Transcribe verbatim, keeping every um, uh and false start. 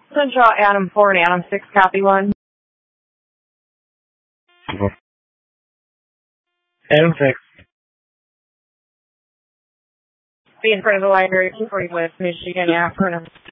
Central Adam four and Adam six, copy one. Adam six. Be in front of the library, two forty West Michigan, afternoon.